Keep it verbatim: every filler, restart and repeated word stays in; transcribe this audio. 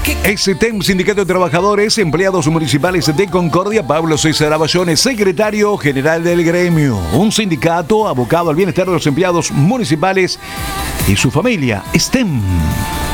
STEM, Sindicato de Trabajadores, Empleados Municipales de Concordia, Pablo César Abayone, secretario general del gremio. Un sindicato abocado al bienestar de los empleados municipales y su familia. STEM.